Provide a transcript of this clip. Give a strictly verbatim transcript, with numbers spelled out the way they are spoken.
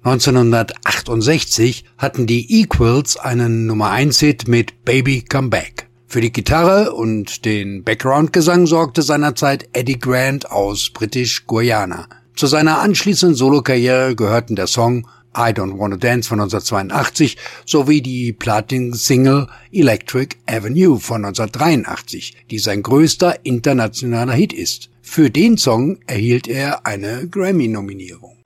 neunzehnhundertachtundsechzig hatten die Equals einen Nummer eins Hit mit Baby Come Back. Für die Gitarre und den Background-Gesang sorgte seinerzeit Eddie Grant aus British-Guayana. Zu seiner anschließenden Solokarriere gehörten der Song I Don't Wanna Dance von neunzehnhundertzweiundachtzig sowie die Platin-Single Electric Avenue von neunzehnhundertdreiundachtzig, die sein größter internationaler Hit ist. Für den Song erhielt er eine Grammy-Nominierung.